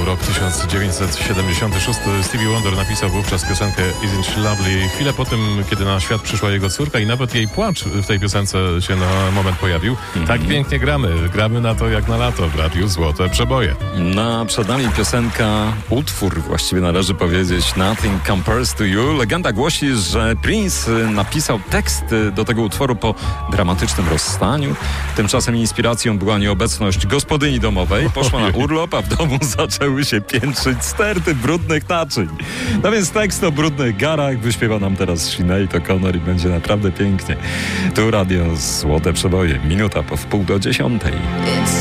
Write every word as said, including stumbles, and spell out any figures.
rok tysiąc dziewięćset siedemdziesiąty szósty. Stevie Wonder napisał wówczas piosenkę Isn't She Lovely. Chwilę po tym, kiedy na świat przyszła jego córka i nawet jej płacz w tej piosence się na moment pojawił. Mm-hmm. Tak pięknie gramy. Gramy na to jak na lato w radiu Złote Przeboje. Na przed nami piosenka, utwór właściwie należy powiedzieć, Nothing Compares to You. Legenda głosi, że Prince napisał tekst do tego utworu po dramatycznym rozstaniu. Tymczasem inspiracją była nieobecność gospodyni domowej. Poszła na urlop, a w domu zaczęły się piętrzyć sterty brudnych naczyń. No więc tekst o brudnych garach wyśpiewa nam teraz Sinead O'Connor i będzie naprawdę pięknie. Tu radio Złote Przeboje. Minuta po wpół do dziesiątej.